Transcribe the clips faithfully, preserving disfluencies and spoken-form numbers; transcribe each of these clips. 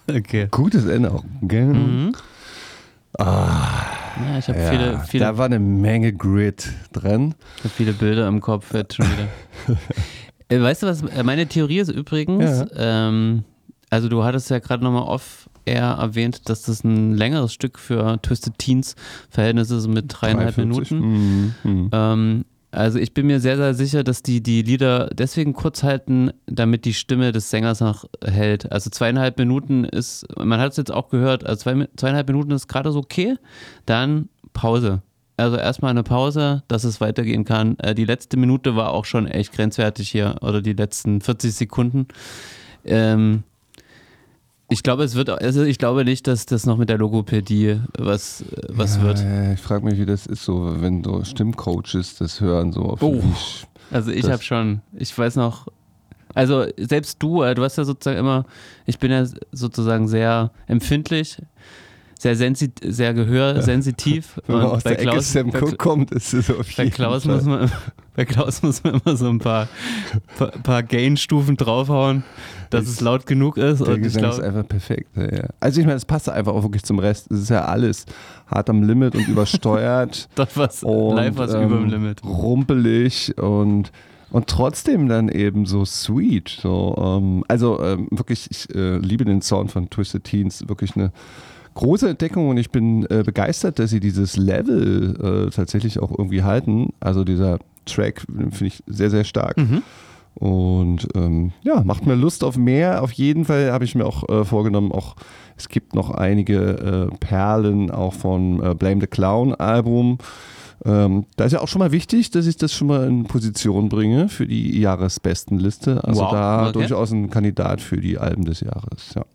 Okay. Gutes Ende auch. Gell? Mhm. Ah, Ja, ich habe ja, viele, viele, da war eine Menge Grit drin. ich hab viele Bilder im Kopf jetzt schon wieder. äh, weißt du was, meine Theorie ist übrigens, Ja. ähm, also du hattest ja gerade nochmal off-air erwähnt, dass das ein längeres Stück für Twisted Teens Verhältnisse ist mit dreieinhalb dreiundvierzig. Minuten. Mhm. Mhm. Ähm, also ich bin mir sehr, sehr sicher, dass die die Lieder deswegen kurz halten, damit die Stimme des Sängers noch hält. Also zweieinhalb Minuten ist, man hat es jetzt auch gehört, also zwei, zweieinhalb Minuten ist gerade so okay, dann Pause. Also erstmal eine Pause, dass es weitergehen kann. Äh, die letzte Minute war auch schon echt grenzwertig hier, oder die letzten vierzig Sekunden. Ähm, Ich glaube, es wird, also ich glaube nicht, dass das noch mit der Logopädie was, was ja, wird. Ja, ich frage mich, wie das ist, so, wenn so Stimmcoaches das hören, so auf Oh. mich. Also ich Das- habe schon, ich weiß noch, also selbst du, äh, du hast ja sozusagen immer, ich bin ja sozusagen sehr empfindlich, sehr, sensi- sehr gehörsensitiv. Wenn man Und aus bei der Ecke Klaus, Sam bei, Cooke kommt, ist es auf bei, jeden Klaus Fall. muss man, bei Klaus muss man immer so ein paar, paar, paar Gain-Stufen draufhauen, dass Ich- es laut genug ist. Der Und ich Gesang ist glaube, einfach perfekt. Ja, ja. Also ich meine, es passt einfach auch wirklich zum Rest. Es ist ja alles hart am Limit und übersteuert. dort was und, live was ähm, über dem Limit. Rumpelig und und trotzdem dann eben so sweet. So, ähm, also ähm, wirklich, ich äh, liebe den Sound von Twisted Teens. Wirklich eine große Entdeckung und ich bin äh, begeistert, dass sie dieses Level äh, tatsächlich auch irgendwie halten. Also dieser Track finde ich sehr, sehr stark. Mhm. Und ähm, ja, macht mir Lust auf mehr. Auf jeden Fall habe ich mir auch äh, vorgenommen, auch es gibt noch einige äh, Perlen auch vom äh, Blame the Clown Album. Ähm, da ist ja auch schon mal wichtig, dass ich das schon mal in Position bringe für die Jahresbestenliste. Also Wow, da okay. durchaus ein Kandidat für die Alben des Jahres. Ja.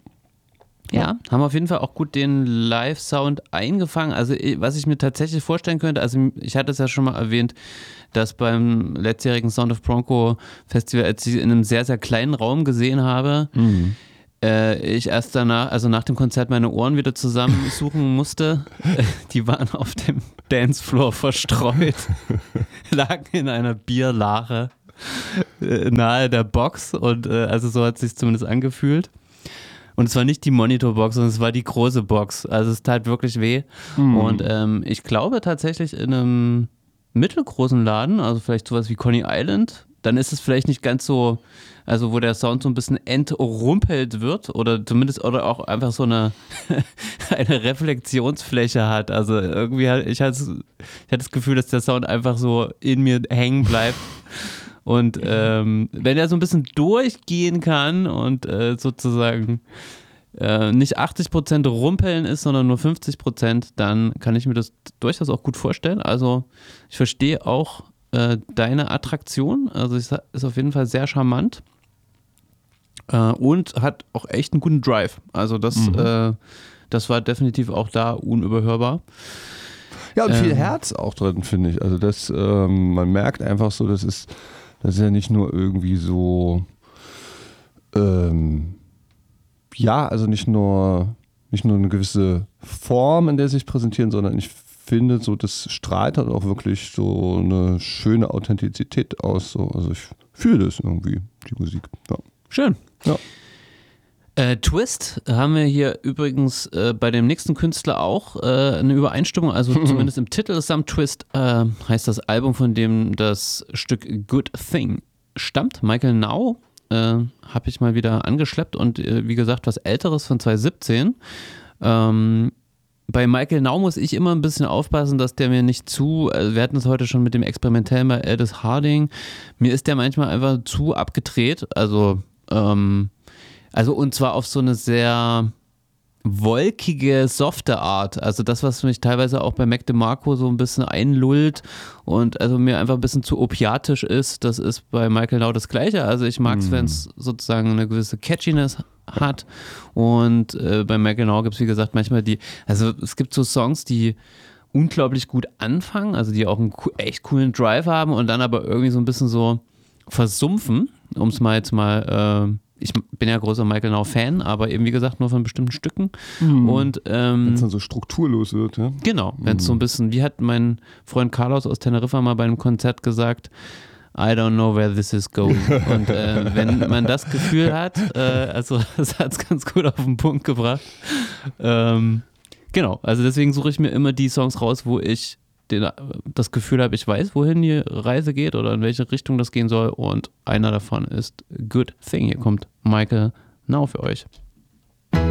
Ja, haben auf jeden Fall auch gut den Live-Sound eingefangen. Also was ich mir tatsächlich vorstellen könnte, also ich hatte es ja schon mal erwähnt, dass beim letztjährigen Sound of Bronco Festival, als ich in einem sehr, sehr kleinen Raum gesehen habe, Mhm. äh, ich erst danach, also nach dem Konzert meine Ohren wieder zusammensuchen musste. Die waren auf dem Dancefloor verstreut, lagen in einer Bierlache äh, nahe der Box und äh, also so hat es sich zumindest angefühlt. Und es war nicht die Monitorbox, sondern es war die große Box. Also es tat wirklich weh. Mhm. Und ähm, ich glaube tatsächlich in einem mittelgroßen Laden, also vielleicht sowas wie Coney Island, dann ist es vielleicht nicht ganz so, also wo der Sound so ein bisschen entrumpelt wird oder zumindest oder auch einfach so eine, eine Reflexionsfläche hat. Also irgendwie, hat- ich hatte, ich hatte das Gefühl, dass der Sound einfach so in mir hängen bleibt. Und ähm, wenn er so ein bisschen durchgehen kann und äh, sozusagen äh, nicht achtzig Prozent rumpeln ist, sondern nur fünfzig Prozent, dann kann ich mir das durchaus auch gut vorstellen. Also ich verstehe auch äh, deine Attraktion. Also es ist auf jeden Fall sehr charmant äh, und hat auch echt einen guten Drive. Also das, Mhm. äh, das war definitiv auch da unüberhörbar. Ja, und viel Ähm. Herz auch drin, finde ich. Also das, ähm, man merkt einfach so, das ist, das ist ja nicht nur irgendwie so, ähm, ja, also nicht nur, nicht nur eine gewisse Form, in der sie sich präsentieren, sondern ich finde, so das strahlt halt auch wirklich so eine schöne Authentizität aus. So. Also ich fühle das irgendwie, die Musik. Ja. Schön. Ja. Äh, Twist haben wir hier übrigens äh, bei dem nächsten Künstler auch äh, eine Übereinstimmung, also zumindest im Titel Some Twist äh, heißt das Album, von dem das Stück Good Thing stammt. Michael Now äh, habe ich mal wieder angeschleppt und äh, wie gesagt was Älteres von zwanzig siebzehn. Ähm, bei Michael Now muss ich immer ein bisschen aufpassen, dass der mir nicht zu, also wir hatten es heute schon mit dem Experimentellen bei Aldous Harding, mir ist der manchmal einfach zu abgedreht, also ähm, also und zwar auf so eine sehr wolkige, softe Art. Also das, was mich teilweise auch bei Mac DeMarco so ein bisschen einlullt und also mir einfach ein bisschen zu opiatisch ist, das ist bei Michael Now das Gleiche. Also ich mag es, Mm. wenn es sozusagen eine gewisse Catchiness hat und äh, bei Michael Now gibt es wie gesagt manchmal die, also es gibt so Songs, die unglaublich gut anfangen, also die auch einen co- echt coolen Drive haben und dann aber irgendwie so ein bisschen so versumpfen, um es mal jetzt mal, äh, ich bin ja großer Michael Now-Fan, aber eben wie gesagt nur von bestimmten Stücken. Mhm. Und ähm, Wenn es dann so strukturlos wird, ja. genau, wenn es so ein bisschen, wie hat mein Freund Carlos aus Teneriffa mal bei einem Konzert gesagt, I don't know where this is going. Und äh, wenn man das Gefühl hat, äh, also das hat es ganz gut auf den Punkt gebracht. Ähm, genau, also deswegen suche ich mir immer die Songs raus, wo ich den, das Gefühl habe, ich weiß, wohin die Reise geht oder in welche Richtung das gehen soll. Und einer davon ist Good Thing. Hier kommt Michael Now für euch.